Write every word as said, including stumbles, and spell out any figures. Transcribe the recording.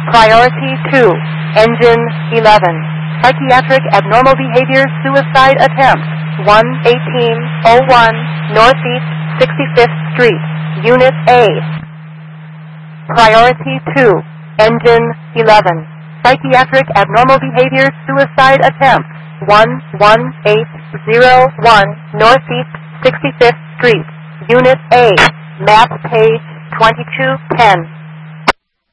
Priority two, Engine eleven. Psychiatric abnormal behavior suicide attempt. one eighteen oh one Northeast sixty-fifth Street, Unit A. Priority two, Engine eleven. Psychiatric abnormal behavior suicide attempt. one one eight oh one Northeast sixty-fifth Street, Unit A. Map page twenty-two ten.